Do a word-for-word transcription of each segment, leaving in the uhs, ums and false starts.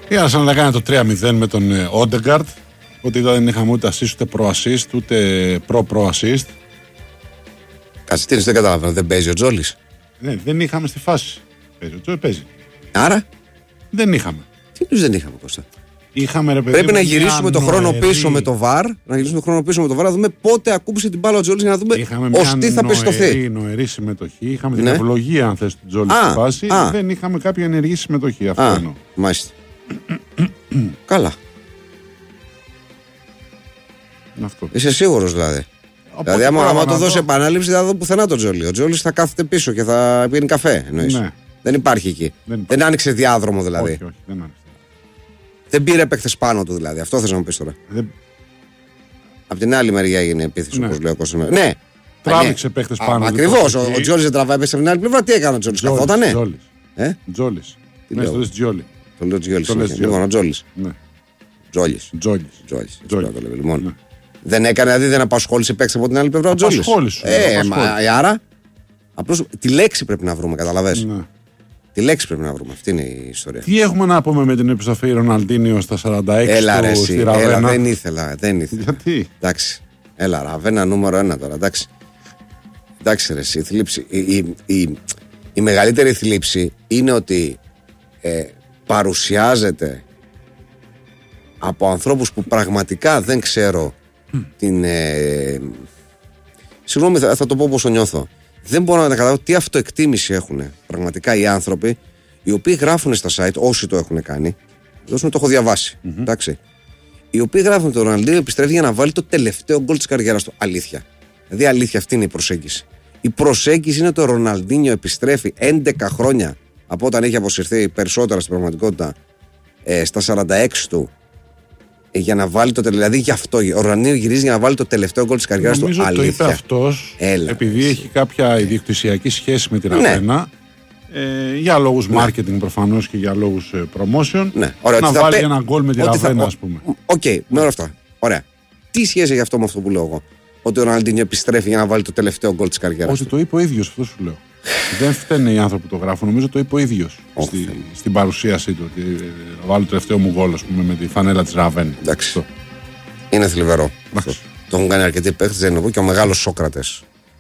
Η Arsenal να κάνει το τρία μηδέν με τον Όντεγκαρντ. Ότι δεν είχαμε ούτε assist, ούτε προ-assist, ούτε προ-προ-assist. Καστίνης δεν καταλαβαίνω, δεν παίζει ο Τζόλης. Ναι, δεν είχαμε στη φάση. Παίζει, ο Τζόλης παίζει. Άρα. Δεν είχαμε. Τι τους δεν είχαμε, Κώστα. Είχαμε, ρε παιδί, πρέπει να γυρίσουμε τον χρόνο πίσω με το βαρ. Να γυρίσουμε τον χρόνο πίσω με το βαρ, να δούμε πότε ακούμπησε την μπάλα ο Τζόλης για να δούμε ως τι θα πιστωθεί. Είχαμε μια νοερή συμμετοχή. Είχαμε ναι. την ευλογία, αν θες, του Τζόλης στη φάση. Α. Δεν είχαμε κάποια ενεργή συμμετοχή. Αυτό εννοώ. Μάλιστα. Καλά. Αυτό. Είσαι σίγουρος δηλαδή. Οπότε δηλαδή, άμα, άμα το δώσει επανάληψη, δεν θα δω πουθενά τον Τζόλι. Ο Τζόλις θα κάθεται πίσω και θα πίνει καφέ. Ναι. Δεν υπάρχει εκεί. Δεν, δεν άνοιξε διάδρομο δηλαδή. Όχι, όχι, δεν άνοιξε. Δεν πήρε παίκτες πάνω του δηλαδή. Αυτό θες να μου πεις τώρα. Δεν... Απ' την άλλη μεριά έγινε επίθεση, ναι. όπως λέει ο Κώστας. Ναι. Τράβηξε παίκτες πάνω του. Ακριβώς. Ο, ο Τζόλις δεν τραβάει πέσει από την άλλη πλευρά. Τι έκανε ο Τζόλις. Καθότανε. Τζόλις. Ναι, το λες Τζόλι. Το λέω Τζόλις. Λοιπόν, ο Τζόλις. Τζόλις. Τζόλις. Δεν έκανε, δηλαδή δεν απασχόλησε παίκτες από την άλλη πλευρά ο Τζόλις. Απασχόλησε. Ε, μα, άρα. Απλώς τη λέξη πρέπει να βρούμε, καταλαβες. Ναι. Τη λέξη πρέπει να βρούμε. Αυτή είναι η ιστορία. Τι έχουμε να πούμε με την επιστροφή Ροναλντίνιο στα σαράντα έξι έλα, του ρε, στη Ραβένα. Έλα, δεν ήθελα, δεν ήθελα. Γιατί? Εντάξει. Έλα, Ραβένα νούμερο ένα τώρα. Εντάξει. Εντάξει, ρε, η, θλίψη, η, η, η, η μεγαλύτερη θλίψη είναι ότι ε, παρουσιάζεται από ανθρώπους που πραγματικά δεν ξέρω mm. την. Ε, συγγνώμη, θα, θα το πω όπως το νιώθω. Δεν μπορώ να τα καταλάβω τι αυτοεκτίμηση έχουν πραγματικά οι άνθρωποι οι οποίοι γράφουν στα site, όσοι το έχουν κάνει, δώσουν το έχω διαβάσει. Mm-hmm. Εντάξει. Οι οποίοι γράφουν ότι ο Ροναλντίνιο επιστρέφει για να βάλει το τελευταίο γκολ της καριέρας του. Αλήθεια. Δηλαδή, αλήθεια, αυτή είναι η προσέγγιση. Η προσέγγιση είναι ότι ο Ροναλντίνιο επιστρέφει έντεκα χρόνια από όταν έχει αποσυρθεί περισσότερα στην πραγματικότητα ε, στα σαράντα έξι του. Για να βάλει το τελευταίο. Δηλαδή γι' αυτό. Ο Ροναλντίνιο γυρίζει για να βάλει το τελευταίο γκολ της καριέρας του. Αλήθεια. Το είπε αυτός επειδή εσύ. έχει κάποια ιδιοκτησιακή σχέση με την Ραβένα. Ναι. Ε, για λόγους ναι. marketing προφανώς και για λόγους ε, promotion. Ναι. Ωραία, να θα βάλει πέ... ένα γκολ με την Ραβένα, ας πούμε. Οκ, okay, με όλα αυτά. Ωραία. Τι σχέση έχει αυτό με αυτό που λέω εγώ. Ότι ο Ροναλντίνιο επιστρέφει για να βάλει το τελευταίο γκολ της καριέρας του. Ότι το είπε ο ίδιος, αυτό σου λέω. Δεν φταίνε οι άνθρωποι που το γράφουν. Νομίζω το είπε ο ίδιος στη, στην παρουσίασή του. Ότι θα βάλω το τελευταίο μου γκολ, ας πούμε, με τη φανέλα της Ραβένα. Εντάξει. Είναι θλιβερό. Το έχουν κάνει αρκετοί παίκτες, δεν είναι και ο μεγάλος Σόκρατες.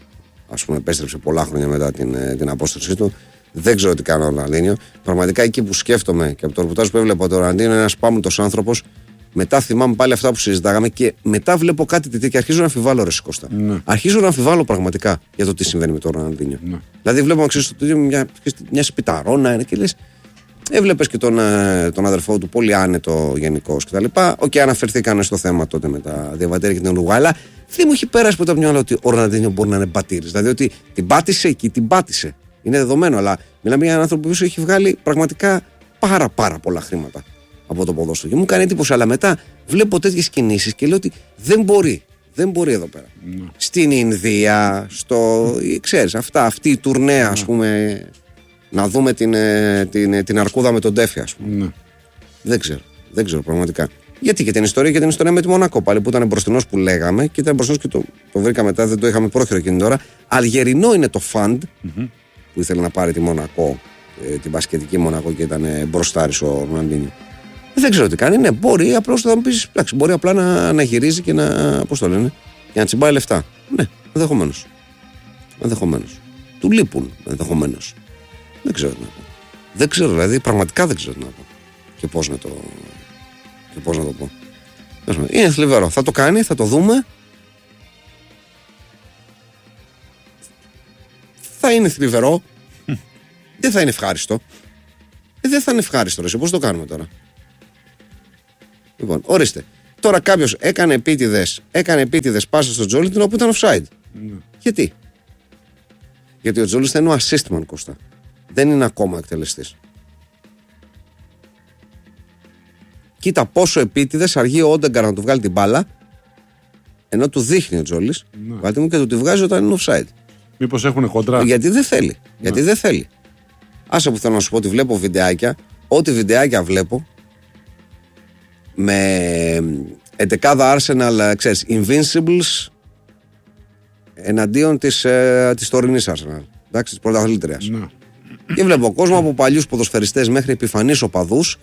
Ας πούμε, επέστρεψε πολλά χρόνια μετά την, την απόστασή του. Δεν ξέρω τι κάνει ο Ροναλντίνιο. Πραγματικά εκεί που σκέφτομαι και από το ρεπορτάζ που έβλεπα, ο Ροναλντίνιο είναι ένας πάμπλουτος άνθρωπος. Μετά θυμάμαι πάλι αυτά που συζητάγαμε και μετά βλέπω κάτι τέτοιο και αρχίζω να αμφιβάλλω, ρε Κώστα. Ναι. Αρχίζω να αμφιβάλλω πραγματικά για το τι συμβαίνει με τον Ροναλντίνιο. Ναι. Δηλαδή, βλέπω να ξέρει μια, μια σπιταρόνα είναι και λε. Έβλεπε και τον, τον αδερφό του πολύ άνετο γενικώ κτλ. Οκ, okay, αναφερθήκαν στο θέμα τότε με τα διαβατήρια και την Ουρουγουάη, αλλά δεν μου έχει πέρασει ποτέ από το μυαλό ότι ο Ροναλντίνιο μπορεί να είναι μπατήρης. Δηλαδή ότι την πάτησε εκεί, την πάτησε. Είναι δεδομένο, αλλά μιλάμε για έναν άνθρωπο που έχει βγάλει πραγματικά πάρα πάρα πολλά χρήματα από το ποδόσφαιρο. Και μου κάνει εντύπωση, αλλά μετά βλέπω τέτοιες κινήσεις και λέω ότι δεν μπορεί. Δεν μπορεί εδώ πέρα. Mm. Στην Ινδία, στο. Mm. ξέρεις, αυτά, αυτή η τουρνέα, ας πούμε. Να δούμε την, την, την αρκούδα με τον Τέφι, ας πούμε. Mm. Δεν ξέρω. Δεν ξέρω πραγματικά. Γιατί και την ιστορία και την ιστορία με τη Μονακό πάλι που ήταν μπροστινός που λέγαμε και ήταν μπροστινός και το, το βρήκα μετά, δεν το είχαμε πρόχειρο εκείνη την ώρα. Αλγερινό είναι το φαντ mm-hmm. που ήθελε να πάρει τη Μονακό, ε, την μπασκετική Μονακό και ήταν ε, μπροστάρης ο Ροναλντίνιο. Δεν ξέρω τι κάνει. Ναι, μπορεί απλώς θα μου πεις, εντάξει, μπορεί απλά να, να γυρίζει και να. Πώς το λένε, για να τσιμπάει λεφτά. Ναι, ενδεχομένως. Ενδεχομένως. Του λείπουν ενδεχομένως. Δεν ξέρω τι να πω. Δεν ξέρω, δηλαδή, πραγματικά δεν ξέρω τι να πω. Και πώς να το. Και πώς να το πω. Είναι θλιβερό. Θα το κάνει, θα το δούμε. Θα είναι θλιβερό. Δεν θα είναι ευχάριστο. Ε, δεν θα είναι ευχάριστο, ρε. Πώς το κάνουμε τώρα. Λοιπόν, ορίστε. Τώρα κάποιος έκανε επίτηδες, έκανε επίτηδες πάσα στο Τζόλι την όπου ήταν offside. Mm. Γιατί? Γιατί ο Τζόλις θα είναι ο assistman, Κώστα. Δεν είναι ακόμα εκτελεστής. Κοίτα πόσο επίτηδες αργεί ο Όντεγκαρ να του βγάλει την μπάλα, ενώ του δείχνει ο Τζόλις, mm. βάλτε μου και του τη βγάζει όταν είναι offside. Μήπως έχουν χοντρά. Γιατί δεν θέλει. Mm. Γιατί δεν θέλει. Άσε που θέλω να σου πω ότι βλέπω βιντεάκια, ό,τι βιντεάκια βλέπω, με εντεκάδα Arsenal, ξέρεις, Invincibles εναντίον της, ε, της τωρινής Arsenal, εντάξει, της πρωταθλήτριας. Ναι. Και βλέπω κόσμο από παλιούς ποδοσφαιριστές μέχρι επιφανείς οπαδούς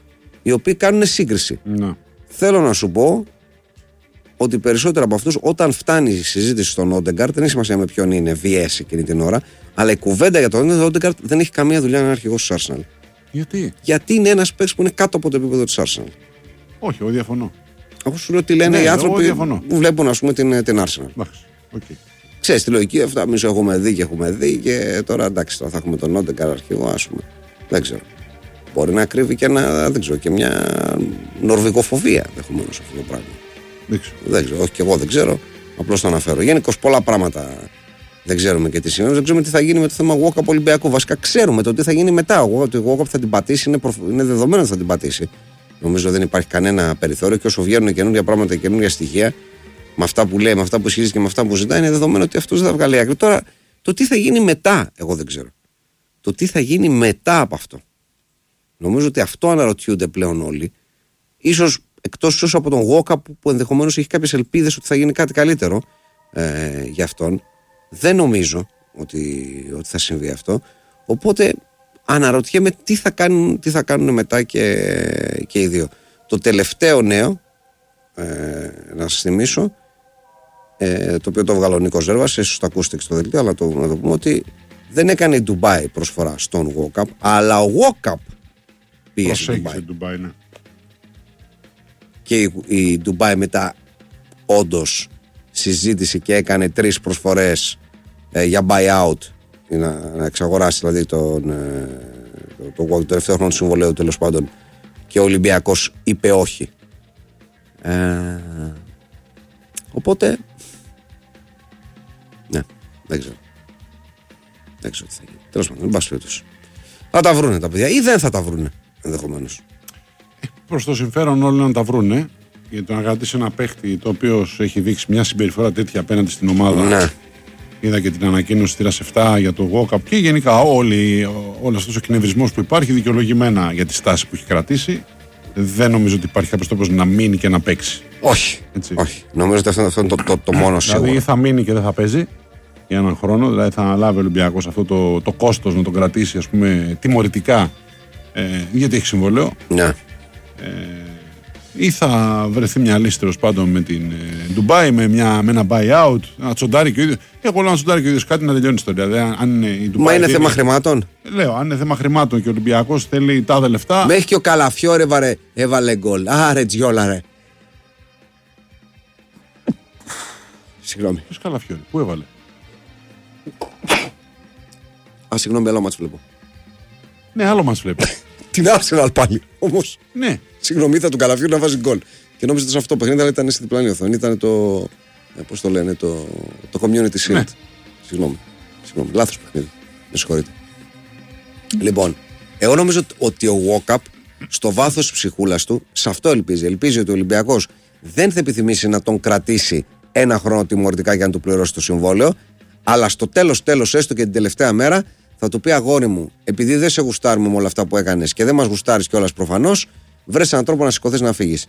οι οποίοι κάνουν σύγκριση. Ναι. Θέλω να σου πω ότι περισσότερο από αυτούς, όταν φτάνει η συζήτηση στον Όντεγκαρτ, δεν έχει σημασία με ποιον είναι, βιές εκείνη την ώρα, αλλά η κουβέντα για τον Όντεγκαρτ δεν έχει καμία δουλειά να είναι αρχηγός της Arsenal. Γιατί? Γιατί είναι ένας παίκτης που είναι κάτω από το επίπεδο της Arsenal. Όχι, εγώ διαφωνώ. Αφού σου λέω τι λένε ναι, οι άνθρωποι που βλέπουν, ας πούμε, την, την Arsenal. Okay. Ξέρεις τη λογική, αυτά εμείς έχουμε δει και έχουμε δει, και τώρα εντάξει, τώρα θα έχουμε τον Όντεγκαρτ αρχηγό, ας πούμε. Δεν ξέρω. Μπορεί να κρύβει και, ένα, δεν ξέρω, και μια νορβηγοφοβία ενδεχομένως αυτό το πράγμα. Δεν ξέρω. Δεν ξέρω, όχι και εγώ δεν ξέρω. Απλώς το αναφέρω. Γενικώς πολλά πράγματα δεν ξέρουμε και τι σημαίνει. Δεν ξέρουμε τι θα γίνει με το θέμα walk-up Ολυμπιακού. Βασικά ξέρουμε το τι θα γίνει μετά. Ότι η walk-up θα την πατήσει, είναι, προφ... είναι δεδομένο ότι θα την πατήσει. Νομίζω δεν υπάρχει κανένα περιθώριο, και όσο βγαίνουν καινούργια πράγματα και καινούργια στοιχεία, με αυτά που λέει, με αυτά που ισχύει και με αυτά που ζητάει, είναι δεδομένο ότι αυτό δεν θα βγάλει άκρη. Τώρα, το τι θα γίνει μετά, εγώ δεν ξέρω. Το τι θα γίνει μετά από αυτό. Νομίζω ότι αυτό αναρωτιούνται πλέον όλοι. Ίσως εκτός ίσως από τον walk-up που ενδεχομένως έχει κάποιες ελπίδες ότι θα γίνει κάτι καλύτερο ε, για αυτόν. Δεν νομίζω ότι, ότι θα συμβεί αυτό. Οπότε αναρωτιέμαι τι θα κάνουν, τι θα κάνουν μετά και, και οι δύο. Το τελευταίο νέο, ε, να σας θυμίσω, ε, το οποίο το έβγαλε ο Νίκος Ζέρβας, ίσως το ακούσετε και στο δελτίο, αλλά το, να το πούμε ότι δεν έκανε η Ντουμπάι προσφορά στον walk-up, αλλά ο walk-up πήγε στην Ντουμπάι. Ναι. Και η, η Ντουμπάι μετά όντως συζήτησε και έκανε τρεις προσφορές ε, για buyout, να, να εξαγοράσει δηλαδή τον, ε, το, το, το τελευταίο χρόνο του συμβολέου, τέλος πάντων, και ο Ολυμπιακός είπε όχι. Ε, οπότε ναι, δεν ξέρω. Δεν ξέρω τι θα γίνει. Τέλος πάντων, δεν πας φέτος. Θα τα βρούνε τα παιδιά ή δεν θα τα βρούνε ενδεχομένως. Προς το συμφέρον όλοι να τα βρούνε, γιατί το να κρατήσει ένα παίχτη το οποίο έχει δείξει μια συμπεριφορά τέτοια απέναντι στην ομάδα. Ναι. Είδα και την ανακοίνωση τήρας επτά για το walk-up και γενικά όλοι, όλος αυτός ο κινηυρισμός που υπάρχει δικαιολογημένα για τη στάση που έχει κρατήσει. Δεν νομίζω ότι υπάρχει κάποιος τρόπος να μείνει και να παίξει. Όχι. Έτσι. Όχι. Νομίζω ότι αυτό, αυτό είναι το, το, το μόνο σίγουρο. Δηλαδή θα μείνει και δεν θα παίζει για έναν χρόνο. Δηλαδή θα αναλάβει ο Ολυμπιακός αυτό το, το κόστος να τον κρατήσει, ας πούμε, τιμωρητικά, ε, γιατί έχει συμβολέο. Ναι. Ε, ή θα βρεθεί μια λύση τέλος πάντων με την ε, Ντουμπάι, με, μια, με ένα buyout, να τσοντάρει και ο ίδιος. Εγώ λέω να τσοντάρει και ο ίδιος κάτι να τελειώνει η ιστορία. Δηλαδή, αν είναι η Ντουμπάι, μα είναι θέλει, θέμα χρημάτων. Λέω, αν είναι θέμα χρημάτων και ο Ολυμπιακός θέλει τάδε λεφτά. Μέχρι και ο Καλαφιόρε βαρε, έβαλε γκολ. Άρε τζιόλα ρε. Συγγνώμη. Ποιος Καλαφιόρε, πού έβαλε? Α, συγγνώμη, άλλο μάτς βλέπω. Ναι, άλλο μας βλέπει. Την Arsenal πάλι, όμως. Ναι. Συγγνώμη, θα του Καλαφιόρε να βάζει γκολ. Και νόμιζα ότι σε αυτό το παιχνίδι, αλλά ήταν στη διπλανή οθόνη. Ήταν το. Ε, πώς το λένε, το, το Community Shield. Ναι. Συγγνώμη. Συγγνώμη. Λάθος παιχνίδι. Με συγχωρείτε. Mm. Λοιπόν, εγώ νομίζω ότι ο Walkup στο βάθος της ψυχούλας του σε αυτό ελπίζει. Ελπίζει ότι ο Ολυμπιακός δεν θα επιθυμήσει να τον κρατήσει ένα χρόνο τιμωρητικά για να του πληρώσει το συμβόλαιο, αλλά στο τέλος, τέλος, έστω και την τελευταία μέρα, θα του πει αγόρι μου, επειδή δεν σε γουστάρουμε με όλα αυτά που έκανες και δεν μας γουστάρεις κιόλας προφανώς, βρες έναν τρόπο να σηκωθείς να φύγεις.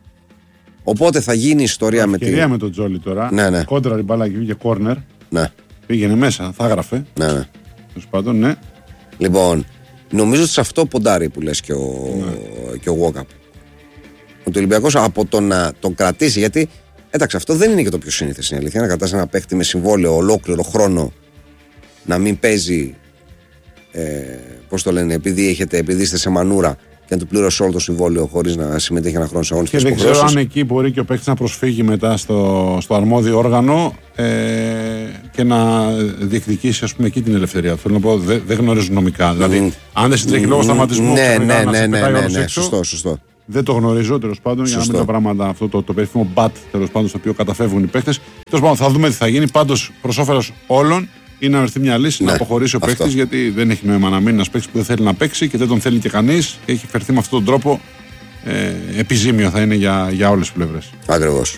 Οπότε θα γίνει ιστορία με την. Ευκαιρία με τον Τζόλι τώρα. Ναι, ναι. Κόντρα η μπάλα και βγήκε κόρνερ. Ναι. Πήγαινε μέσα, θα έγραφε. Ναι, ναι. Τέλος πάντων, ναι. Λοιπόν, νομίζω ότι σε αυτό ποντάρει που λες και ο, ναι. και ο Walkup. Ότι ο Ολυμπιακός από το να τον κρατήσει, γιατί εντάξει, αυτό δεν είναι και το πιο σύνηθες, είναι αλήθεια. Να κρατάς ένα παίχτη με συμβόλαιο ολόκληρο χρόνο να μην παίζει. Ε, πώς το λένε, επειδή, έχετε, επειδή είστε σε μανούρα και να του πλήρωσε όλο το συμβόλαιο χωρίς να συμμετέχει ένα χρόνο σε αγώνες. Και δεν ξέρω αν εκεί μπορεί και ο παίκτης να προσφύγει μετά στο, στο αρμόδιο όργανο ε, και να διεκδικήσει, ας πούμε, εκεί την ελευθερία. Θέλω να πω, δεν δε γνωρίζουν νομικά. Mm. Δηλαδή, αν δεν συντρέχει mm. λόγω σταματισμού, ναι, ναι, ναι, να ναι, ναι, ναι, ναι, έξω, σωστό, σωστό. Δεν το γνωρίζω τέλος πάντων, σωστό. Για να μην τα πράγματα, αυτό το, το περίφημο μπατ τέλος πάντων, στο οποίο καταφεύγουν οι παίκτες. Τέλος πάντων, θα δούμε τι θα γίνει. Πάντως, προς όφελος όλων, είναι να βρεθεί μια λύση, ναι, να αποχωρήσει ο παίκτης, γιατί δεν έχει νόημα να μείνει ένας παίκτης που δεν θέλει να παίξει και δεν τον θέλει και κανείς και έχει φερθεί με αυτόν τον τρόπο. Ε, επιζήμιο θα είναι για, για όλες τις πλευρές. Ακριβώς.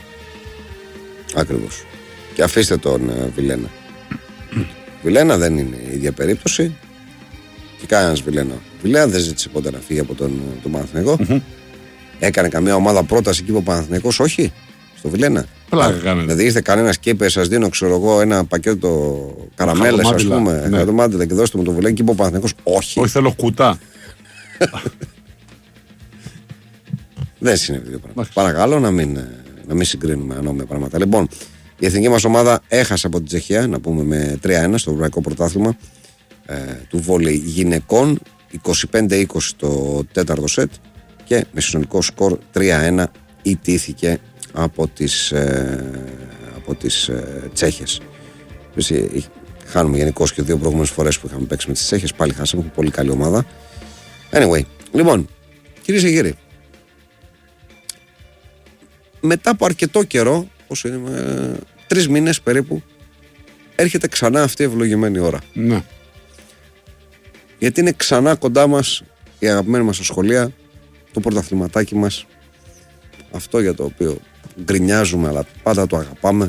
Ακριβώς. Και αφήστε τον ε, Βιλένα. Βιλένα δεν είναι η ίδια περίπτωση. Και κανένας Βιλένα. Βιλένα δεν ζήτησε ποτέ να φύγει από τον, τον Παναθηναϊκό. Mm-hmm. Έκανε καμία ομάδα πρόταση εκεί από τον Παναθηναϊκός, όχι. Στο Βιλένα. Πλάκα κάνετε. Δηλαδή ήρθε κανένας και είπε: σας δίνω, ξέρω εγώ, ένα πακέτο καραμέλες, ας πούμε. Ναι. Χαρτομάτιλα και δώστε μου το Βιλένα και είπε ο Παναθηναϊκός, όχι. Όχι, θέλω κουτά. Δεν συνέβη δύο πράγματα. Παρακαλώ να μην, να μην συγκρίνουμε ανώμια πράγματα. Λοιπόν, η εθνική μας ομάδα έχασε από την Τσεχία, να πούμε, με τρία ένα στο Ευρωπαϊκό Πρωτάθλημα ε, του βόλεϊ γυναικών. είκοσι πέντε είκοσι το τέταρτο σετ και με συνολικό σκορ τρία ένα ιτήθηκε από τις, ε, από τις ε, Τσέχες. Χάνουμε γενικώς και δύο προηγούμενες φορές που είχαμε παίξει με τις Τσέχες. Πάλι χάσαμε, πολύ καλή ομάδα. Anyway, λοιπόν, κυρίες και κύριοι, μετά από αρκετό καιρό, όσο είναι, ε, τρεις μήνες περίπου, έρχεται ξανά αυτή η ευλογημένη ώρα. Ναι. Γιατί είναι ξανά κοντά μας η αγαπημένη μας σχολεία, το πρωταθληματάκι μας, αυτό για το οποίο γκρινιάζουμε αλλά πάντα το αγαπάμε,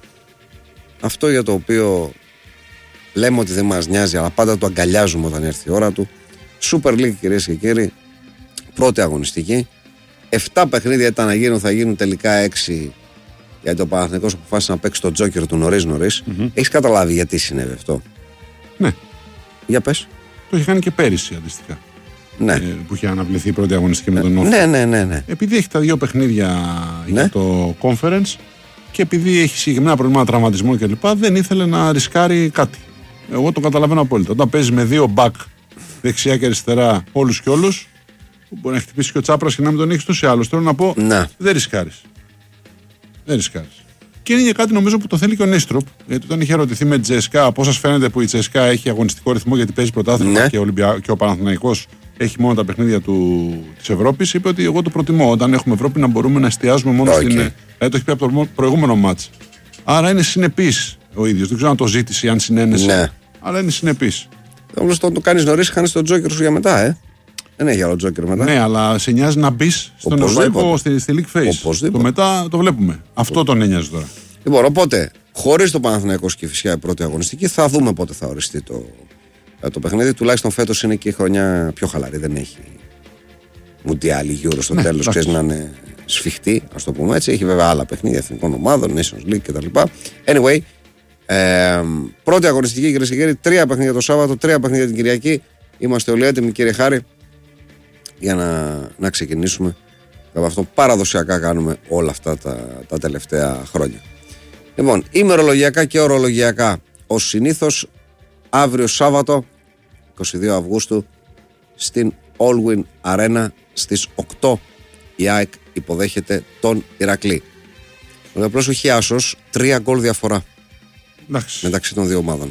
αυτό για το οποίο λέμε ότι δεν μας νοιάζει αλλά πάντα το αγκαλιάζουμε όταν έρθει η ώρα του. Super League, κυρίες και κύριοι, πρώτη αγωνιστική. Εφτά παιχνίδια ήταν να γίνουν, θα γίνουν τελικά έξι, γιατί ο Παναθηναϊκός αποφάσισε να παίξει το τζόκερ του νωρίς νωρίς. Mm-hmm. Έχεις καταλάβει γιατί συνέβη αυτό? Ναι. Για πες. Το είχε κάνει και πέρυσι αντίστοιχα. Ναι. Ε, που είχε αναβληθεί η πρώτη αγωνιστική με τον Νότο. Ναι, ναι, ναι, ναι. Επειδή έχει τα δύο παιχνίδια ναι. για το conference και επειδή έχει συγκεκριμένα προβλήματα τραυματισμού κλπ., δεν ήθελε να ρισκάρει κάτι. Εγώ το καταλαβαίνω απόλυτα. Όταν παίζει με δύο back δεξιά και αριστερά όλους και όλους, μπορεί να χτυπήσει και ο Τσάπρας και να μην τον έχει τόσο άλλο. Θέλω να πω, να. δεν ρισκάρεις. Δεν ρισκάρεις. Και είναι κάτι νομίζω που το θέλει και ο Νίστροπ. Γιατί όταν είχε ερωτηθεί με Τζέσκα, πώς σας φαίνεται που η Τζέσκα έχει αγωνιστικό ρυθμό γιατί παίζει πρωτάθλημα ναι. και, Ολυμπια... και ο Παναθηναϊκός έχει μόνο τα παιχνίδια του... της Ευρώπης, είπε ότι εγώ το προτιμώ. Όταν έχουμε Ευρώπη να μπορούμε να εστιάζουμε μόνο okay. στην. Δηλαδή το έχει πει από το προηγούμενο μάτς. Άρα είναι συνεπής ο ίδιος. Δεν ξέρω αν το ζήτησε ή αν συνένεσε. Ναι. Αλλά είναι συνεπής. Όμως όταν το κάνεις νωρίς, χάνεις τον τζόκερ σου για μετά, ε. Δεν έχει άλλο τζόκερ μετά. Ναι, αλλά σε νοιάζει να μπει στον Ευρωπαϊκό, στη, στη League Phase. Οπωσδήποτε. Το μετά το βλέπουμε. Αυτό τον ένοιαζε τώρα. Λοιπόν, οπότε, χωρίς το Παναθηναϊκό και φυσικά η πρώτη αγωνιστική, θα δούμε πότε θα οριστεί το, το παιχνίδι. Τουλάχιστον φέτος είναι και η χρονιά πιο χαλαρή. Δεν έχει μουντιάλη Euro στο ναι, τέλος, ξέρεις, να είναι σφιχτή, ας το πούμε έτσι. Έχει βέβαια άλλα παιχνίδια εθνικών ομάδων, Nations League κτλ. Anyway, ε, πρώτη αγωνιστική, κυρίες και κύριοι, τρία παιχνίδια το Σάββατο, τρία παιχνίδια την Κυριακή. Είμαστε όλοι έτοιμοι, κύριε Χάρη, για να, να ξεκινήσουμε. Από αυτό παραδοσιακά κάνουμε όλα αυτά τα, τα τελευταία χρόνια. Λοιπόν, ημερολογιακά και ορολογιακά, ως συνήθως, αύριο Σάββατο, είκοσι δύο Αυγούστου, στην Allwyn Arena στις οκτώ η ΑΕΚ υποδέχεται τον Ηρακλή. Ο διαπλός έχει άσος, τρία γκολ διαφορά Εντάξει. μεταξύ των δύο ομάδων.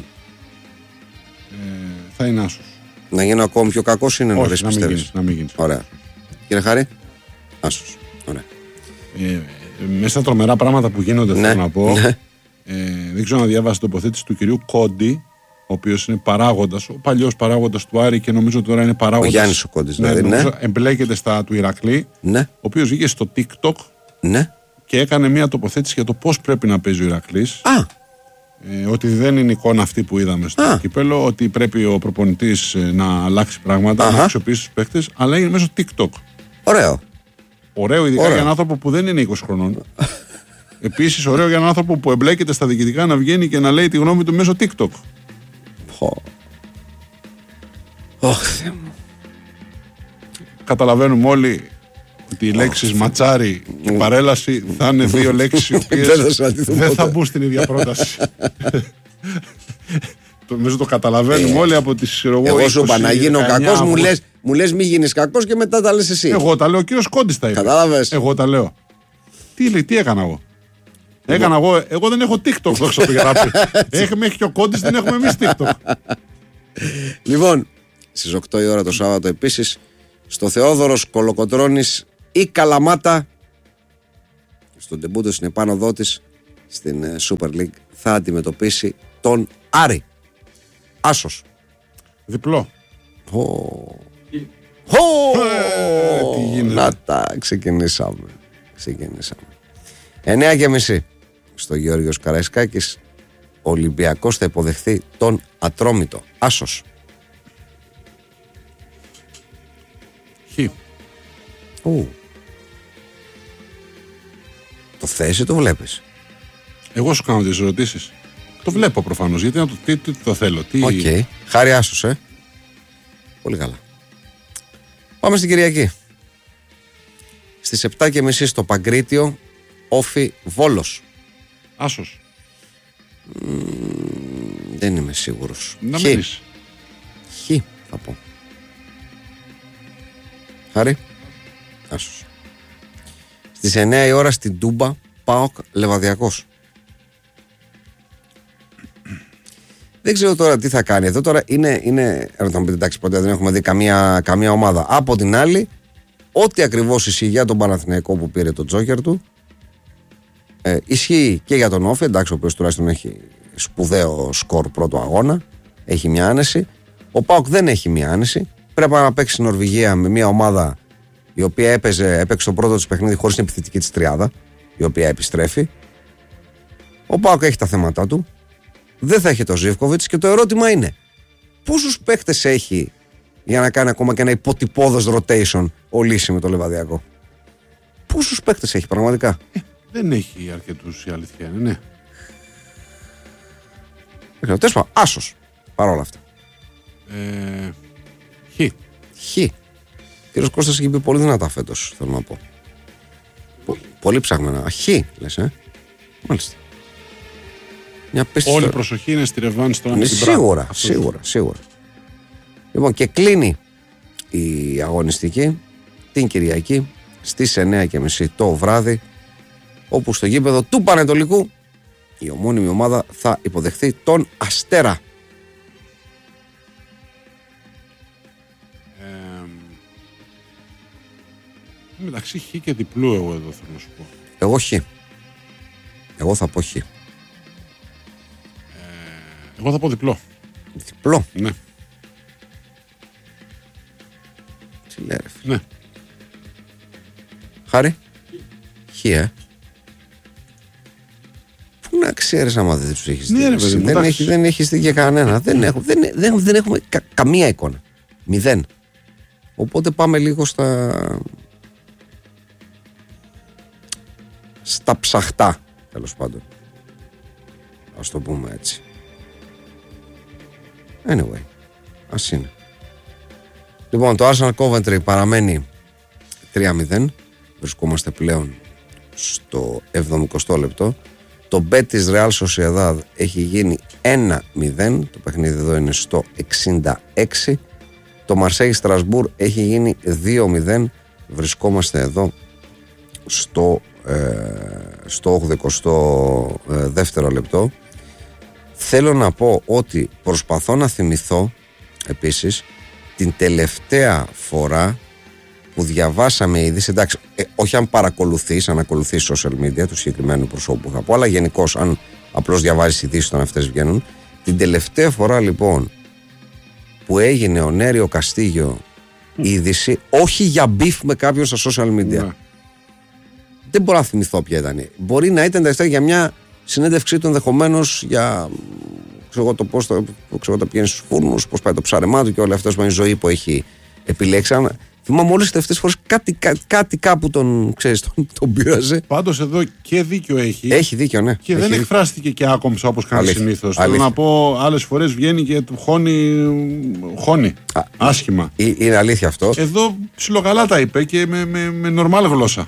Ε, θα είναι άσος. Να γίνει ακόμη πιο κακός είναι νωρίς, πιστεύεις? Να μην γίνεις. Ωραία. Κύριε Χάρη, άσος. Ωραία. Ε, ε, μέσα στα τρομερά πράγματα που γίνονται, ναι, θέλω να πω, ναι. ε, δεν ξέρω να διάβασα τοποθέτηση του κυρίου Κόντι, ο οποίος είναι παράγοντας, ο παλιός παράγοντας του Άρη και νομίζω τώρα είναι παράγοντας. Ο Γιάννης ο Κόντις, ναι, δηλαδή. Ναι. Εμπλέκεται στα του Ηρακλή, ναι. ο οποίος βγήκε στο TikTok, ναι, και έκανε μια τοποθέτηση για το πώς πρέπει να παίζει ο Ηρακλής. Α. Ε, ότι δεν είναι εικόνα αυτή που είδαμε στο Α. κύπελο, ότι πρέπει ο προπονητής να αλλάξει πράγματα, Αχα. να αξιοποιήσει τους παίκτες, αλλά είναι μέσω TikTok. Ωραίο. Ωραίο, ειδικά Ωραίο. για έναν άνθρωπο που δεν είναι είκοσι χρονών. Επίσης, ωραίο για έναν άνθρωπο που εμπλέκεται στα διοικητικά να βγαίνει και να λέει τη γνώμη του μέσω TikTok. Oh. Καταλαβαίνουμε όλοι ότι οι λέξεις oh. ματσάρι και παρέλαση θα είναι δύο λέξεις οι οποίες δεν θα μπουν στην ίδια πρόταση. Νομίζω το καταλαβαίνουμε ε, όλοι από τις εγώ, εγώ σου είπα να γίνω κακός, μου λες, μου λες μη γίνεις κακός και μετά τα λες εσύ. Εγώ τα λέω, ο κύριος Κόντις τα είπε. Κατάλαβες. Εγώ τα λέω. Τι λέει, τι έκανα εγώ. Έκανα εγώ, εγώ δεν έχω TikTok, δόξα τω γράφει. Έχουμε έχει και ο Κόντις, δεν έχουμε εμείς TikTok. Λοιπόν, στις οκτώ η ώρα το Σάββατο επίσης, στο Θεόδωρος Κολοκοτρώνης η Καλαμάτα, στον τεμπούτο στην επάνωδό της, στην Super League, θα αντιμετωπίσει τον Άρη. Άσος. Διπλό. Oh. Oh. Ε, τι γίνεται. Να τα ξεκινήσαμε. Ξεκινήσαμε. εννιά και μισή στο Γεώργιος Καραϊσκάκης, ο Ολυμπιακός θα υποδεχθεί τον Ατρόμητο. Άσος. Χ. Ου. Το θες ή το βλέπεις? Εγώ σου κάνω τις ερωτήσεις. Το βλέπω προφανώς, γιατί να το, τι, τι το θέλω. Τι... Οκ. Okay. Χάρη άσος, ε. Πολύ καλά. Πάμε στην Κυριακή. Στις επτά και μισή στο Παγκρίτιο, Όφι Βόλος. Άσος. Mm, δεν είμαι σίγουρος. Να μείνεις. Χ θα πω. Χάρη. Άσος. Στις εννιά η ώρα στην Τούμπα, ΠΑΟΚ Λεβαδιακός. Δεν ξέρω τώρα τι θα κάνει. Εδώ τώρα είναι. είναι να το πείτε, εντάξει, ποτέ δεν έχουμε δει καμία, καμία ομάδα. Από την άλλη, ό,τι ακριβώς ισχύει για τον Παναθηναϊκό που πήρε το τζόκερ του, ε, ισχύει και για τον Όφη, εντάξει, ο οποίος τουλάχιστον έχει σπουδαίο σκορ πρώτο αγώνα. Έχει μια άνεση. Ο ΠΑΟΚ δεν έχει μια άνεση. Πρέπει να παίξει στην Νορβηγία με μια ομάδα η οποία έπαιζε, έπαιξε το πρώτο της παιχνίδι χωρίς την επιθετική της τριάδα, η οποία επιστρέφει. Ο ΠΑΟΚ έχει τα θέματα του. Δεν θα έχει το Ζίβκοβιτς και το ερώτημα είναι πόσους παίχτες έχει για να κάνει ακόμα και ένα υποτυπώδες rotation ο Λύση με το Λεβαδιακό. Πόσους παίχτες έχει πραγματικά. Ε, δεν έχει αρκετούς, η αλήθεια είναι, ναι. Τέλος πάντων, άσος παρόλα αυτά. Ε, χ. Χ. Ο κύριος Κώστας έχει πει πολύ δυνατά φέτος, θέλω να πω. Πο, πολύ ψάχμενα. Χ, λες, ε. Μάλιστα. Όλη η προσοχή είναι στη ρευάνση τώρα. Σίγουρα, σίγουρα, σίγουρα. Λοιπόν, και κλείνει η αγωνιστική την Κυριακή στις εννιά και μισή το βράδυ, όπου στο γήπεδο του Πανετολικού η ομώνυμη ομάδα θα υποδεχθεί τον Αστέρα. Ε, μεταξύ χ και διπλού εγώ εδώ θέλω να σου πω. Εγώ χ. Εγώ θα πω χ. Εγώ θα πω διπλό. Διπλό. Ναι. Τι λέει ρε φίλε. Ναι. Χάρη. Χ, ε. Πού να ξέρεις άμα δεν τους έχεις ναι, δει. Δεν, δεν, έχει, δεν έχεις δει για κανένα. δεν, έχω, δεν, δεν, δεν έχουμε κα, καμία εικόνα. Μηδέν. Οπότε πάμε λίγο στα στα ψαχτά, τέλος πάντων. Ας το πούμε έτσι. Anyway, ας είναι. Λοιπόν, το Arsenal Coventry παραμένει τρία μηδέν. Βρισκόμαστε πλέον στο εβδομηκοστό λεπτό. Το bet της Real Sociedad έχει γίνει ένα μηδέν. Το παιχνίδι εδώ είναι στο εξήντα έξι. Το Marseille Strasbourg έχει γίνει δύο μηδέν. Βρισκόμαστε εδώ στο, ε, στο ογδοηκοστό δεύτερο λεπτό. Θέλω να πω ότι προσπαθώ να θυμηθώ επίσης την τελευταία φορά που διαβάσαμε είδηση, εντάξει, ε, όχι αν παρακολουθείς, αν ακολουθείς social media του συγκεκριμένου προσώπου που θα πω, αλλά γενικώς αν απλώς διαβάζεις ειδήσεις όταν αυτές βγαίνουν. Την τελευταία φορά λοιπόν που έγινε ο Νέριο Καστίγιο mm. είδηση, όχι για μπιφ με κάποιον στα social media. Mm. Δεν μπορώ να θυμηθώ ποια ήταν. Μπορεί να ήταν τελευταία για μια συνέντευξή του ενδεχομένως για ξέρω εγώ το πώς το, το πηγαίνει στους φούρνους, πώς πάει το ψάρεμά του και όλα αυτά η ζωή που έχει επιλέξει. Θυμάμαι όλες τις τελευταίες φορές κάτι, κάτι, κάτι κάπου τον, ξέρεις, τον, τον πείραζε. Πάντως εδώ και δίκιο έχει. Έχει δίκιο, ναι. Και έχει δεν δίκιο. εκφράστηκε και άκομψα όπως κάνει συνήθως. Θέλω να πω, άλλες φορές βγαίνει και του χώνει, χώνει Α, άσχημα. Ε, είναι αλήθεια αυτό. Εδώ ψιλοκαλά τα είπε και με, με, με νορμάλ γλώσσα.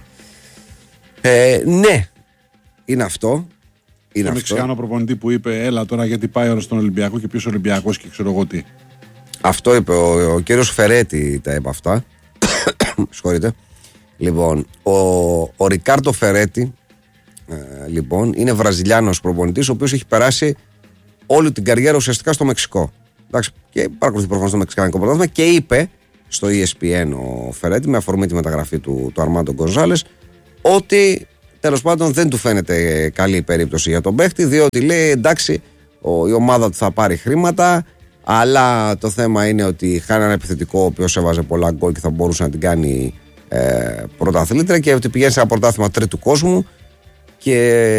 Ε, ναι, είναι αυτό. Είναι το Μεξικάνο προπονητή που είπε έλα τώρα γιατί πάει ώρα στον Ολυμπιακό και ποιος Ολυμπιακός και ξέρω εγώ τι. Αυτό είπε ο, ο κύριος Φερέτη, τα είπε αυτά. Συγχωρείτε. Λοιπόν, ο, ο Ρικάρντο Φερέτη ε, λοιπόν, είναι Βραζιλιάνος προπονητής ο οποίος έχει περάσει όλη την καριέρα ουσιαστικά στο Μεξικό. Εντάξει, και παρακολουθεί προφανώς το Μεξικάνικο πρωτάθλημα και είπε στο ι ες πι εν ο Φερέτη με αφορμή τη μεταγραφή του, του Αρμάντο Γκονζάλες ότι τέλος πάντων δεν του φαίνεται καλή περίπτωση για τον παίχτη, διότι λέει εντάξει ο, η ομάδα του θα πάρει χρήματα, αλλά το θέμα είναι ότι χάνει ένα επιθετικό ο οποίος έβαζε πολλά γκολ και θα μπορούσε να την κάνει ε, πρωταθλήτρια και ότι πηγαίνει σε ένα πρωτάθλημα τρίτου κόσμου και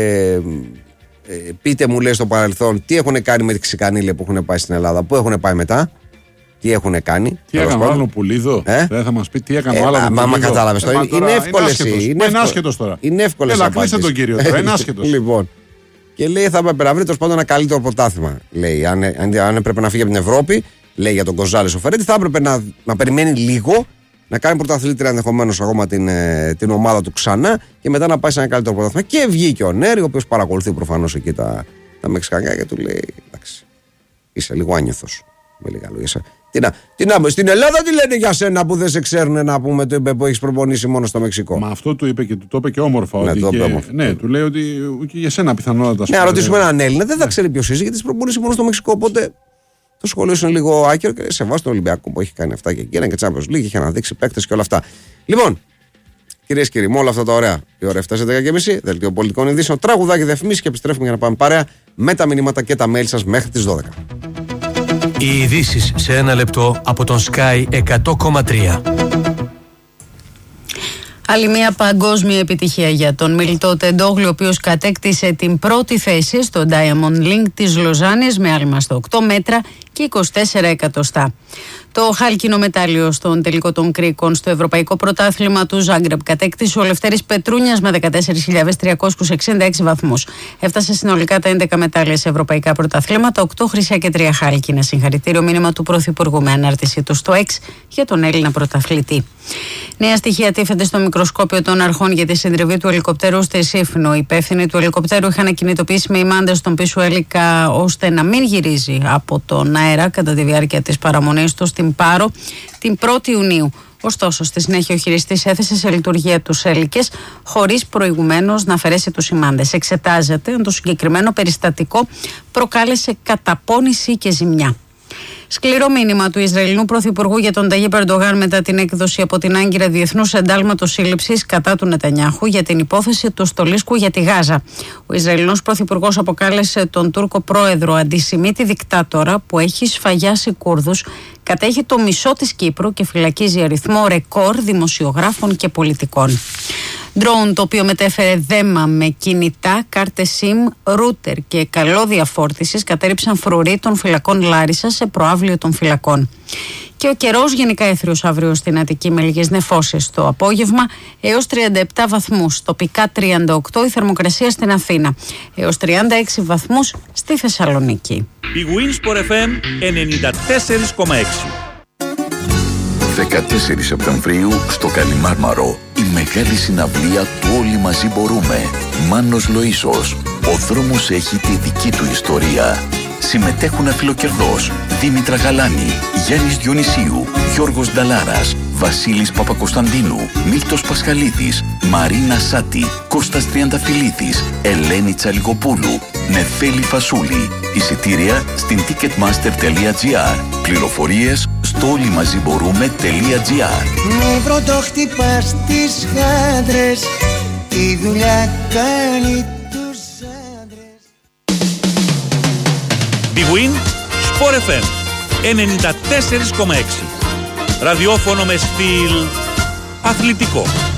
ε, πείτε μου λέει στο παρελθόν τι έχουν κάνει με τη Ξικανίλια που έχουν πάει στην Ελλάδα, πού έχουν πάει μετά. Τι έχουν κάνει. Τι έκανε ο Άλλο Πουλίδο. Ε? Δεν θα μας πει τι έκανε ο Άλλο Πουλίδο. Μα κατάλαβες τώρα. Είναι εύκολες. Είναι άσχετος τώρα. Είναι εύκολες. Έλα, κλείστε τον κύριο τώρα. Είναι άσχετος. Λοιπόν. Και λέει θα έπρεπε να βρει τέλος πάντων ένα καλύτερο πρωτάθλημα. Λέει αν, αν, αν έπρεπε να φύγει από την Ευρώπη, λέει για τον Γκονζάλες ο Φερέτη, θα έπρεπε να, να περιμένει λίγο να κάνει πρωταθλήτρια ενδεχομένως ακόμα την, την ομάδα του ξανά και μετά να πάει σε ένα καλύτερο πρωτάθλημα. Και βγήκε ο Νέρη, ο οποίος παρακολουθεί προφανώς εκεί τα, τα μεξικανικά και του λέει: εντάξει, είσαι λίγο άνιωθος. Με λίγα λόγια. Τι να, τι να, στην Ελλάδα τι λένε για σένα που δεν σε ξέρουν να πούμε το είπε που έχεις προπονήσει μόνο στο Μεξικό. Μα αυτό του είπε και του το είπε και όμορφα. Ναι, ότι το και, όμορφα. Ναι, του λέει ότι και για σένα πιθανότατα. Ναι, να ρωτήσουμε έναν Έλληνα, δεν θα ξέρει ποιος είσαι γιατί τις προπονήσει μόνο στο Μεξικό. Οπότε το σχολείο είναι λίγο άκυρο και σε βάζει τον Ολυμπιακό που έχει κάνει αυτά και εκείνα και Champions League, είχε αναδείξει παίκτες και όλα αυτά. Λοιπόν, κυρίες και κύριοι, με όλα αυτά τα ωραία, η ώρα έφτασε δέκα και μισή, δελτίο πολιτικών ειδήσεων, τραγουδάκι διαφημίσεις και επιστρέφουμε για να πάμε παρέα με τα μηνύματα και τα mail σας μέχρι τις δώδεκα. Οι ειδήσεις σε ένα λεπτό από τον Sky εκατό κόμμα τρία. Άλλη μια παγκόσμια επιτυχία για τον Μιλτό Τεντόγλου, ο οποίος κατέκτησε την πρώτη θέση στο Diamond League της Λοζάνης με άλμα στα οκτώ μέτρα και είκοσι τέσσερα εκατοστά. Το χάλκινο μετάλλιο στον τελικό των κρίκων στο Ευρωπαϊκό Πρωτάθλημα του Ζάγκρεπ κατέκτησε ο Λευτέρης Πετρούνιας με δεκατέσσερις χιλιάδες τριακόσιους εξήντα έξι βαθμούς. Έφτασε συνολικά τα έντεκα μετάλλια σε ευρωπαϊκά πρωταθλήματα, οκτώ χρυσά και τρία χάλκινα. Συγχαρητήριο μήνυμα του Πρωθυπουργού με ανάρτησή του στο X για τον Έλληνα πρωταθλητή. Νέα στοιχεία τύφονται στο μικροσκόπιο των αρχών για τη συντριβή του ελικοπτέρου στη Σύφνο. Οι υπεύθυνοι του ελικοπτέρου είχαν κινητοποιήσει με ημάντες στον πίσω έλικα ώστε να μην γυρίζει από τον αέρα κατά τη διάρκεια της παραμονής του στην Πάρο την πρώτη Ιουνίου. Ωστόσο, στη συνέχεια ο χειριστής έθεσε σε λειτουργία τους έλικες χωρίς προηγουμένως να αφαιρέσει τους ημάντες. Εξετάζεται αν το συγκεκριμένο περιστατικό προκάλεσε καταπώνηση και ζημιά. Σκληρό μήνυμα του Ισραηλινού Πρωθυπουργού για τον Ταγίπ Ερντογάν μετά την έκδοση από την Άγκυρα διεθνούς εντάλματος σύλληψης κατά του Νετανιάχου για την υπόθεση του στολίσκου για τη Γάζα. Ο Ισραηλινός Πρωθυπουργός αποκάλεσε τον Τούρκο πρόεδρο αντισημίτη δικτάτορα που έχει σφαγιάσει Κούρδους, κατέχει το μισό της Κύπρου και φυλακίζει αριθμό ρεκόρ δημοσιογράφων και πολιτικών. Drone το οποίο μετέφερε δέμα με κινητά, κάρτες SIM, ρούτερ και καλώδια φόρτισης κατέριψαν φρουροί των φυλακών Λάρισα σε προαύλιο των φυλακών. Και ο καιρός γενικά έθριος αύριο στην Αττική με λίγες νεφώσεις το απόγευμα έως τριάντα επτά βαθμούς, τοπικά τριάντα οκτώ η θερμοκρασία στην Αθήνα, έως τριάντα έξι βαθμούς στη Θεσσαλονίκη. Η Winsport εφ εμ ενενήντα τέσσερα κόμμα έξι. δεκατέσσερις Σεπτεμβρίου στο Καλιμάρμαρο η μεγάλη συναυλία του Όλοι Μαζί Μπορούμε. Μάνος Λοΐσος. Ο δρόμος έχει τη δική του ιστορία. Συμμετέχουν Αφιλοκερδός, Δήμητρα Γαλάνη, Γιάννης Διονυσίου, Γιώργος Νταλάρας, Βασίλης Παπακοσταντίνου, Μίλτος Πασχαλίδης, Μαρίνα Σάτη, Κώστας Τριανταφυλλίδης, Ελένη Τσαλικοπούλου, Νεφέλη Φασούλη. Εισιτήρια στην ticketmaster τελεία gr. Πληροφορίες στο όλοιμαζιμπορούμε.gr. Μη πρώτο χτυπάς τις χάντρες, τη δουλειά κάνει τους άντρες. Big Win Sport εφ εμ ενενήντα τέσσερα κόμμα έξι. Ραδιόφωνο με στυλ αθλητικό.